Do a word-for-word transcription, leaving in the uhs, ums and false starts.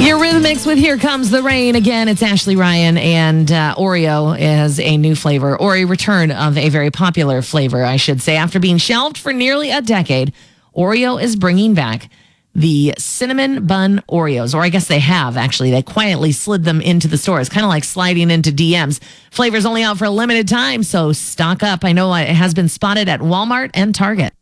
Your Rhythmix with Here Comes the Rain. Again, it's Ashley Ryan, and uh, Oreo is a new flavor, or a return of a very popular flavor, I should say. After being shelved for nearly a decade, Oreo is bringing back the cinnamon bun Oreos, or I guess they have, actually. They quietly slid them into the stores, kind of like sliding into D Ms. Flavor's only out for a limited time, so stock up. I know it has been spotted at Walmart and Target.